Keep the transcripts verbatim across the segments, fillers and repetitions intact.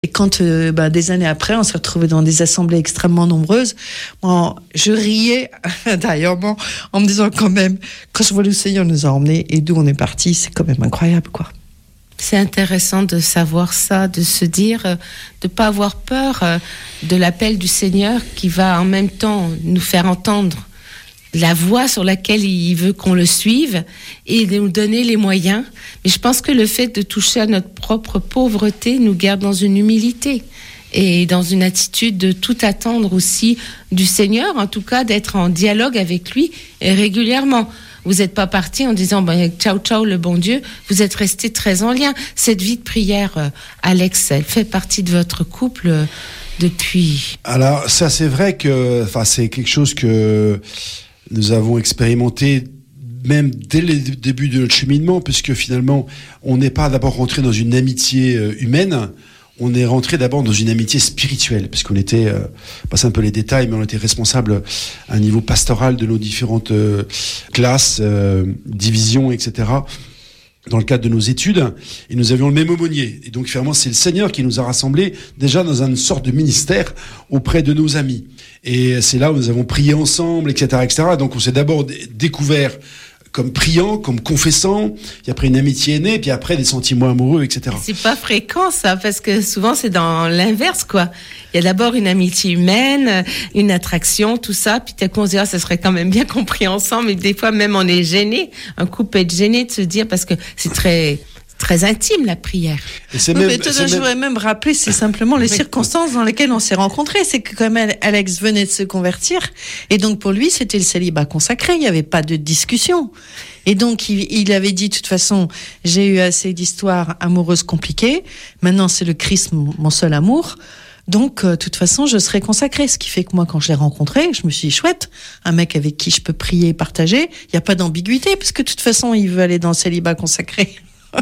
Et quand, euh, bah, des années après, on s'est retrouvés dans des assemblées extrêmement nombreuses, moi, je riais intérieurement en me disant quand même, quand je vois le Seigneur nous a emmenés et d'où on est parti, c'est quand même incroyable, quoi. C'est intéressant de savoir ça, de se dire, de ne pas avoir peur de l'appel du Seigneur qui va en même temps nous faire entendre la voie sur laquelle il veut qu'on le suive et de nous donner les moyens. Mais je pense que le fait de toucher à notre propre pauvreté nous garde dans une humilité et dans une attitude de tout attendre aussi du Seigneur, en tout cas d'être en dialogue avec lui et régulièrement. Vous n'êtes pas parti en disant ben, ciao ciao le bon Dieu, vous êtes resté très en lien. Cette vie de prière, euh, Alex, elle fait partie de votre couple euh, depuis... Alors ça c'est vrai que enfin, c'est quelque chose que nous avons expérimenté même dès le début de notre cheminement, puisque finalement on n'est pas d'abord rentré dans une amitié euh, humaine, on est rentré d'abord dans une amitié spirituelle, puisqu'on était, euh, passe un peu les détails, mais on était responsable à un niveau pastoral de nos différentes euh, classes, euh, divisions, et cetera, dans le cadre de nos études, et nous avions le même aumônier. Et donc finalement, c'est le Seigneur qui nous a rassemblés déjà dans une sorte de ministère auprès de nos amis. Et c'est là où nous avons prié ensemble, et cetera, et cetera. Donc on s'est d'abord d- découvert comme priant, comme confessant, puis après une amitié est née, puis après des sentiments amoureux, et cetera. C'est pas fréquent ça, parce que souvent c'est dans l'inverse quoi. Il y a d'abord une amitié humaine, une attraction, tout ça, puis tout à coup on se dit ah ça serait quand même bien qu'on prie ensemble, et des fois même on est gêné, un couple peut être gêné de se dire, parce que c'est très... très intime la prière. Et c'est Oui, même, mais toi, c'est je même... voudrais même rappeler, c'est simplement les circonstances dans lesquelles on s'est rencontrés. C'est que comme Alex venait de se convertir, et donc pour lui, c'était le célibat consacré, il n'y avait pas de discussion. Et donc, il, il avait dit, de toute façon, j'ai eu assez d'histoires amoureuses compliquées, maintenant c'est le Christ, mon, mon seul amour. Donc, euh, de toute façon, je serai consacrée. Ce qui fait que moi, quand je l'ai rencontré, je me suis dit, chouette, un mec avec qui je peux prier et partager, il n'y a pas d'ambiguïté, parce que de toute façon, il veut aller dans le célibat consacré.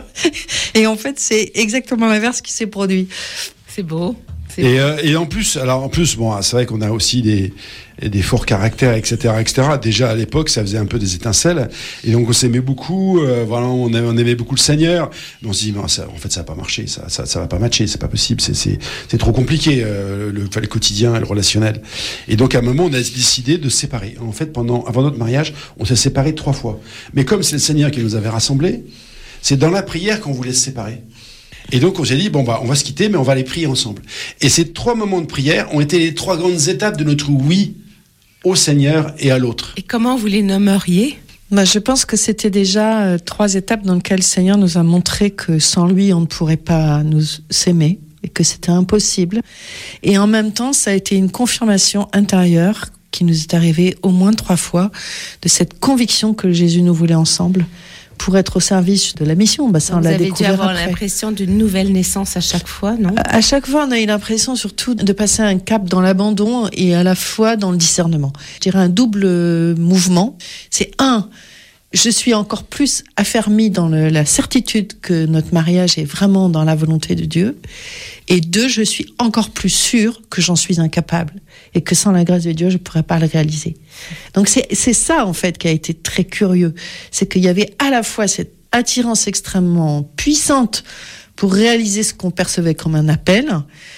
Et en fait, c'est exactement l'inverse qui s'est produit. C'est beau. C'est Et, beau. euh, et en plus, alors en plus, bon, c'est vrai qu'on a aussi des des forts caractères, et cetera, et cetera. Déjà à l'époque, ça faisait un peu des étincelles, et donc on s'aimait beaucoup. Euh, voilà, on aimait, on aimait beaucoup le Seigneur. Mais on se dit, mais ça, en fait, ça va pas marcher, ça, ça, ça va pas matcher, c'est pas possible, c'est c'est c'est trop compliqué, euh, le, le quotidien et le relationnel. Et donc à un moment, on a décidé de se séparer. En fait, pendant avant notre mariage, on s'est séparés trois fois. Mais comme c'est le Seigneur qui nous avait rassemblés, c'est dans la prière qu'on voulait se séparer. Et donc on s'est dit, bon bah on va se quitter, mais on va aller prier ensemble. Et ces trois moments de prière ont été les trois grandes étapes de notre oui au Seigneur et à l'autre. Et comment vous les nommeriez ? Bah, je pense que c'était déjà euh, trois étapes dans lesquelles le Seigneur nous a montré que sans lui, on ne pourrait pas nous s'aimer et que c'était impossible. Et en même temps, ça a été une confirmation intérieure qui nous est arrivée au moins trois fois de cette conviction que Jésus nous voulait ensemble pour être au service de la mission. Bah, ça, on vous l'a avez dû découvert avoir après. l'impression d'une nouvelle naissance à chaque fois, non ? À chaque fois, on a eu l'impression surtout de passer un cap dans l'abandon et à la fois dans le discernement. Je dirais un double mouvement. C'est un, je suis encore plus affermie dans le, la certitude que notre mariage est vraiment dans la volonté de Dieu. Et deux, je suis encore plus sûre que j'en suis incapable et que sans la grâce de Dieu, je ne pourrais pas le réaliser. Donc c'est, c'est ça, en fait, qui a été très curieux. C'est qu'il y avait à la fois cette attirance extrêmement puissante pour réaliser ce qu'on percevait comme un appel,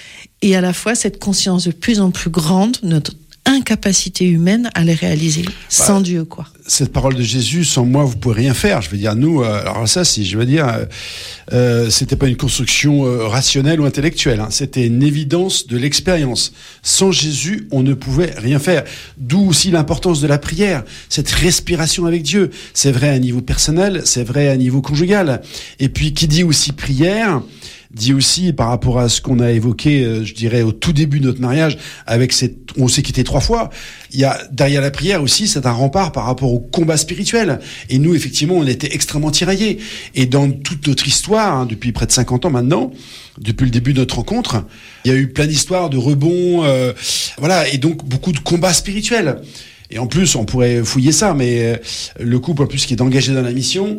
et à la fois cette conscience de plus en plus grande de notre incapacité humaine à les réaliser, sans bah, Dieu, quoi. Cette parole de Jésus, sans moi, vous pouvez rien faire. Je veux dire, nous, euh, alors ça, si, je veux dire, euh, euh, c'était pas une construction euh, rationnelle ou intellectuelle, hein, c'était une évidence de l'expérience. Sans Jésus, on ne pouvait rien faire. D'où aussi l'importance de la prière, cette respiration avec Dieu. C'est vrai à un niveau personnel, c'est vrai à un niveau conjugal. Et puis, qui dit aussi prière, dit aussi, par rapport à ce qu'on a évoqué, euh, je dirais, au tout début de notre mariage, avec cette, on s'est quitté trois fois, il y a, derrière la prière aussi, c'est un rempart par rapport au combat spirituel. Et nous, effectivement, on était extrêmement tiraillés. Et dans toute notre histoire, hein, depuis près de cinquante ans maintenant, depuis le début de notre rencontre, il y a eu plein d'histoires de rebonds, euh, voilà, et donc beaucoup de combats spirituels. Et en plus, on pourrait fouiller ça, mais euh, le couple, en plus, qui est engagé dans la mission,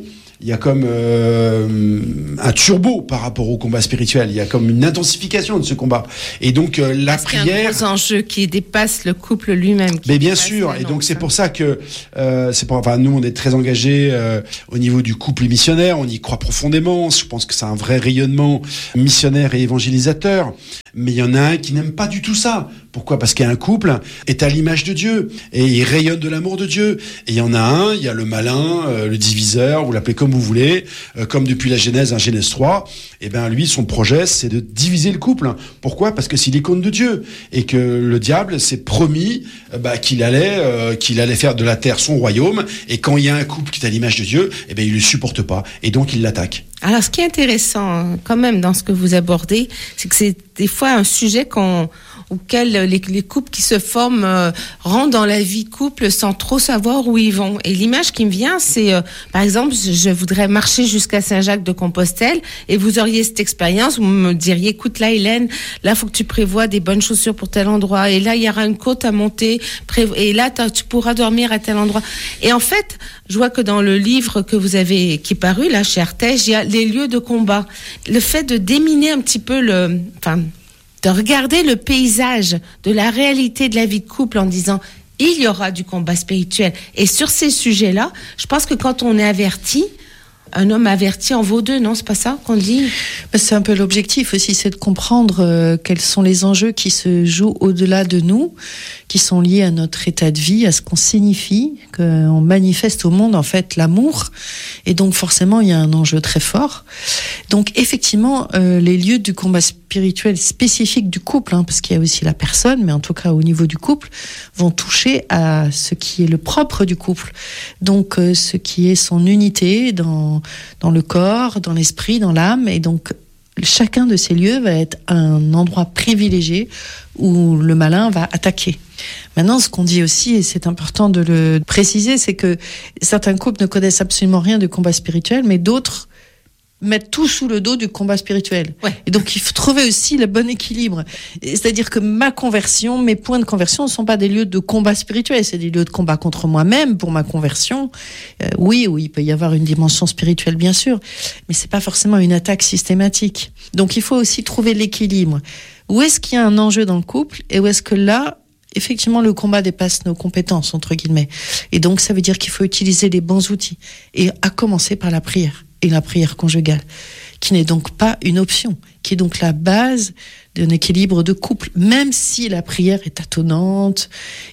il y a comme euh, un turbo par rapport au combat spirituel. Il y a comme une intensification de ce combat. Et donc euh, la Parce prière. qu'il y a un gros enjeu qui dépasse le couple lui-même. Mais bien sûr. Et donc c'est pour ça que euh, c'est pour. Enfin, nous on est très engagés euh, au niveau du couple missionnaire. On y croit profondément. Je pense que c'est un vrai rayonnement missionnaire et évangélisateur. Mais il y en a un qui n'aime pas du tout ça. Pourquoi ? Parce qu'un couple est à l'image de Dieu et il rayonne de l'amour de Dieu. Et il y en a un, il y a le malin, euh, le diviseur, vous l'appelez comme vous voulez, euh, comme depuis la Genèse, un Genèse trois. Et ben lui, son projet, c'est de diviser le couple. Pourquoi ? Parce que s'il est contre de Dieu et que le diable s'est promis euh, bah, qu'il allait, euh, qu'il allait faire de la terre son royaume. Et quand il y a un couple qui est à l'image de Dieu, et ben il le supporte pas et donc il l'attaque. Alors, ce qui est intéressant, quand même, dans ce que vous abordez, c'est que c'est des fois un sujet qu'on, auquel les, les couples qui se forment euh, rentrent dans la vie couple sans trop savoir où ils vont. Et l'image qui me vient, c'est, euh, par exemple, je, je voudrais marcher jusqu'à Saint-Jacques-de-Compostelle et vous auriez cette expérience, vous me diriez, écoute, là, Hélène, là, faut que tu prévois des bonnes chaussures pour tel endroit. Et là, il y aura une côte à monter. Et là, tu pourras dormir à tel endroit. Et en fait, je vois que dans le livre que vous avez, qui est paru, là, chez Artege, il y a les lieux de combat. Le fait de déminer un petit peu le, enfin, de regarder le paysage de la réalité de la vie de couple en disant, il y aura du combat spirituel. Et sur ces sujets-là, je pense que quand on est averti, un homme averti en vaut deux, non? C'est pas ça qu'on dit? C'est un peu l'objectif aussi, c'est de comprendre euh, quels sont les enjeux qui se jouent au-delà de nous, qui sont liés à notre état de vie, à ce qu'on signifie, qu'on manifeste au monde en fait l'amour. Et donc forcément, il y a un enjeu très fort. Donc effectivement, euh, les lieux du combat spirituel spécifiques du couple, hein, parce qu'il y a aussi la personne, mais en tout cas au niveau du couple, vont toucher à ce qui est le propre du couple. Donc euh, ce qui est son unité dans dans le corps, dans l'esprit, dans l'âme. Et donc, chacun de ces lieux va être un endroit privilégié où le malin va attaquer. Maintenant, ce qu'on dit aussi, et c'est important de le préciser, c'est que certains couples ne connaissent absolument rien du combat spirituel, mais d'autres mettre tout sous le dos du combat spirituel. Ouais. Et donc, il faut trouver aussi le bon équilibre. C'est-à-dire que ma conversion, mes points de conversion ne sont pas des lieux de combat spirituel, c'est des lieux de combat contre moi-même pour ma conversion. Euh, oui, oui, il peut y avoir une dimension spirituelle, bien sûr, mais c'est pas forcément une attaque systématique. Donc, il faut aussi trouver l'équilibre. Où est-ce qu'il y a un enjeu dans le couple et où est-ce que là, effectivement, le combat dépasse nos compétences, entre guillemets. Et donc, ça veut dire qu'il faut utiliser les bons outils. Et à commencer par la prière. Et la prière conjugale, qui n'est donc pas une option, qui est donc la base d'un équilibre de couple, même si la prière est tâtonnante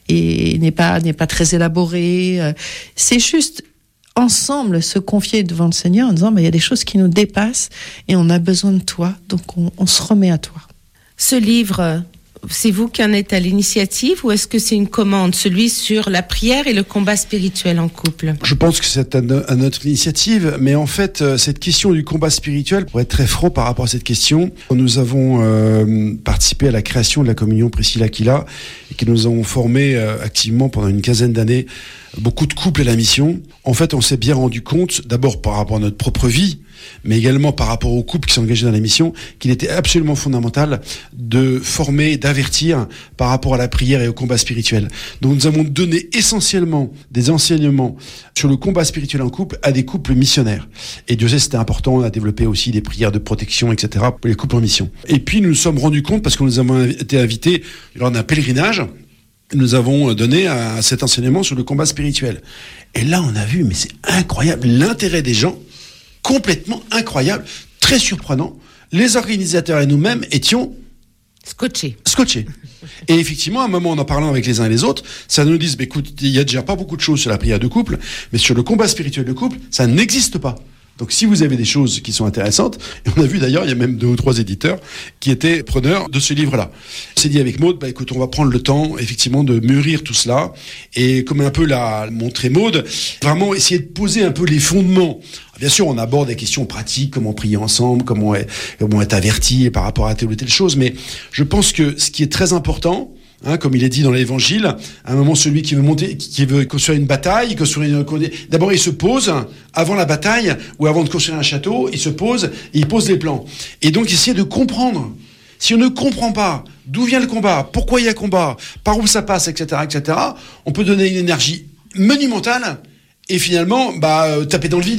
et n'est pas, n'est pas très élaborée. C'est juste ensemble se confier devant le Seigneur en disant, bah, il y a des choses qui nous dépassent et on a besoin de toi, donc on, on se remet à toi. Ce livre, c'est vous qui en êtes à l'initiative ou est-ce que c'est une commande, celui sur la prière et le combat spirituel en couple? Je pense que c'est à, no- à notre initiative, mais en fait, euh, cette question du combat spirituel, pour être très franc par rapport à cette question, nous avons euh, participé à la création de la communion Priscilla Aquila et que nous avons formé euh, activement pendant une quinzaine d'années beaucoup de couples à la mission. En fait, on s'est bien rendu compte, d'abord par rapport à notre propre vie, mais également par rapport aux couples qui sont engagés dans la mission, qu'il était absolument fondamental de former, d'avertir par rapport à la prière et au combat spirituel. Donc nous avons donné essentiellement des enseignements sur le combat spirituel en couple à des couples missionnaires. Et Dieu sait, c'était important, on a développé aussi des prières de protection, et cetera pour les couples en mission. Et puis nous nous sommes rendus compte, parce que nous avons été invités lors d'un pèlerinage, nous avons donné à cet enseignement sur le combat spirituel. Et là, on a vu, mais c'est incroyable, l'intérêt des gens, complètement incroyable, très surprenant. Les organisateurs et nous-mêmes étions Scotchés. Scotchés. Et effectivement, à un moment, en en parlant avec les uns et les autres, ça nous dit, bah, écoute, il y a déjà pas beaucoup de choses sur la prière de couple, mais sur le combat spirituel de couple, ça n'existe pas. Donc si vous avez des choses qui sont intéressantes, et on a vu d'ailleurs, il y a même deux ou trois éditeurs qui étaient preneurs de ce livre-là. On s'est dit avec Maud, bah écoute, on va prendre le temps effectivement de mûrir tout cela, et comme un peu l'a montré Maud, vraiment essayer de poser un peu les fondements. Bien sûr, on aborde des questions pratiques, comment prier ensemble, comment être, comment être averti par rapport à telle ou telle chose, mais je pense que ce qui est très important, Hein, comme il est dit dans l'Évangile, à un moment, celui qui veut monter, qui veut construire une bataille, construire une, d'abord il se pose avant la bataille ou avant de construire un château, il se pose et il pose les plans. Et donc essayer de comprendre. Si on ne comprend pas d'où vient le combat, pourquoi il y a combat, par où ça passe, et cetera, et cetera, on peut donner une énergie monumentale et finalement bah taper dans le vide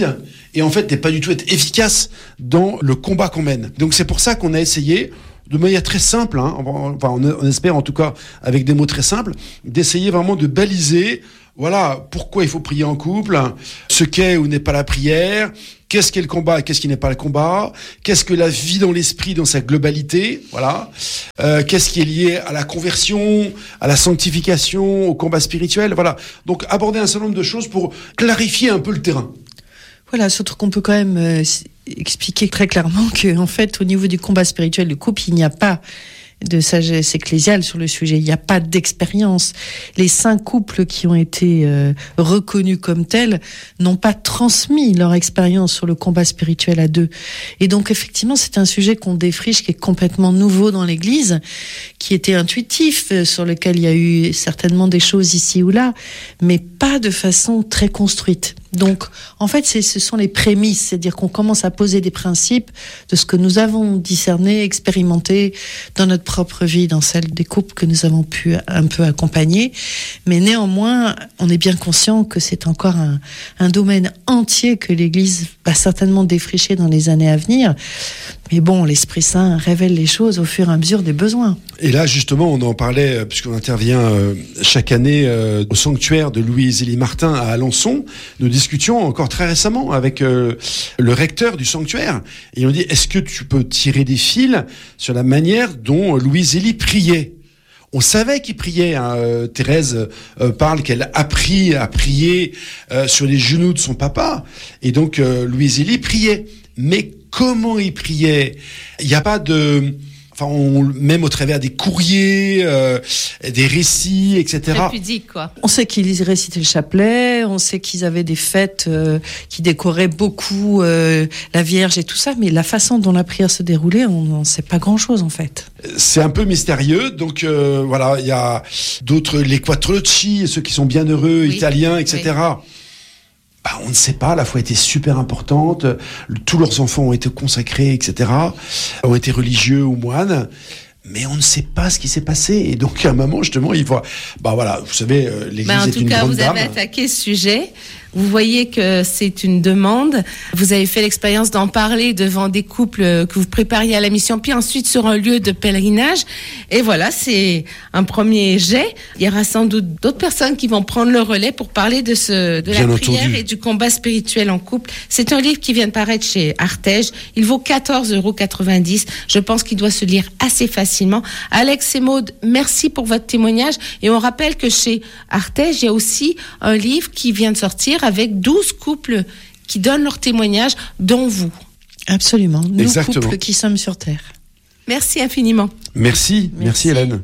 et en fait, ne pas du tout être efficace dans le combat qu'on mène. Donc c'est pour ça qu'on a essayé, de manière très simple, hein, enfin on, on espère en tout cas avec des mots très simples, d'essayer vraiment de baliser, voilà, pourquoi il faut prier en couple, ce qu'est ou n'est pas la prière, qu'est-ce qu'est le combat et qu'est-ce qui n'est pas le combat, qu'est-ce que la vie dans l'esprit dans sa globalité, voilà, euh, qu'est-ce qui est lié à la conversion, à la sanctification, au combat spirituel, voilà. Donc aborder un certain nombre de choses pour clarifier un peu le terrain. Voilà, surtout qu'on peut quand même euh, expliquer très clairement que, en fait, au niveau du combat spirituel du couple, il n'y a pas de sagesse ecclésiale sur le sujet. Il n'y a pas d'expérience. Les cinq couples qui ont été euh, reconnus comme tels n'ont pas transmis leur expérience sur le combat spirituel à deux. Et donc, effectivement, c'est un sujet qu'on défriche, qui est complètement nouveau dans l'Église, qui était intuitif, euh, sur lequel il y a eu certainement des choses ici ou là, mais pas de façon très construite. Donc, en fait, c'est, ce sont les prémices, c'est-à-dire qu'on commence à poser des principes de ce que nous avons discerné, expérimenté dans notre propre vie, dans celle des couples que nous avons pu un peu accompagner. Mais néanmoins, on est bien conscient que c'est encore un, un domaine entier que l'Église va certainement défricher dans les années à venir. Mais bon, l'Esprit Saint révèle les choses au fur et à mesure des besoins. Et là, justement, on en parlait, puisqu'on intervient euh, chaque année euh, au sanctuaire de Louis-Zélie Martin à Alençon. Nous discutions encore très récemment avec euh, le recteur du sanctuaire. Et on dit, est-ce que tu peux tirer des fils sur la manière dont Louis-Zélie priait ? On savait qu'il priait. Hein. Euh, Thérèse euh, parle qu'elle a appris à prier euh, sur les genoux de son papa. Et donc, euh, Louis-Zélie priait. Mais comment il priait ? Il n'y a pas de... Enfin, on, même au travers des courriers, euh, des récits, et cetera. Très pudique, quoi. On sait qu'ils récitaient le chapelet, on sait qu'ils avaient des fêtes euh, qui décoraient beaucoup euh, la Vierge et tout ça, mais la façon dont la prière se déroulait, on n'en sait pas grand-chose, en fait. C'est un peu mystérieux, donc euh, voilà, il y a d'autres, les Quattrocci, ceux qui sont bienheureux, oui, italiens, et cetera. Oui. Bah, on ne sait pas, la foi était super importante, tous leurs enfants ont été consacrés, et cetera, ont été religieux ou moines, mais on ne sait pas ce qui s'est passé. Et donc, à un moment, justement, il voit, bah voilà, vous savez, l'Église bah, est une grande dame. En tout cas, vous avez attaqué ce sujet. Vous voyez que c'est une demande. Vous avez fait l'expérience d'en parler devant des couples que vous prépariez à la mission, puis ensuite sur un lieu de pèlerinage. Et voilà, c'est un premier jet. Il y aura sans doute d'autres personnes qui vont prendre le relais pour parler de ce, de Bien la prière entendu. Et du combat spirituel en couple. C'est un livre qui vient de paraître chez Artege. Il vaut quatorze euros quatre-vingt-dix. Je pense qu'il doit se lire assez facilement. Alex et Maud, merci pour votre témoignage. Et on rappelle que chez Artege, il y a aussi un livre qui vient de sortir avec douze couples qui donnent leur témoignage, dont vous. Absolument. Nous, Exactement. Couples qui sommes sur Terre. Merci infiniment. Merci, merci, merci Hélène.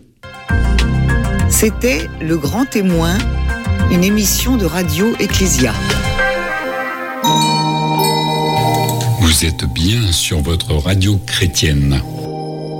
C'était Le Grand Témoin, une émission de Radio Ecclésia. Vous êtes bien sur votre radio chrétienne.